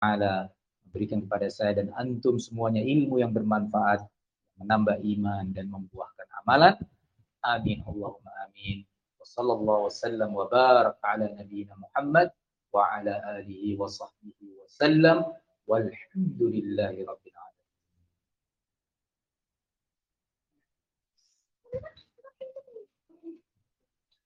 Ta'ala memberikan kepada saya dan antum semuanya ilmu yang bermanfaat, menambah iman dan membuahkan amalan. Amin Allahumma amin. Wassallallahu wasallam wa barak ala nabiyyina Muhammad wa ala alihi wa sahbihi wasallam walhamdulillahi rabbil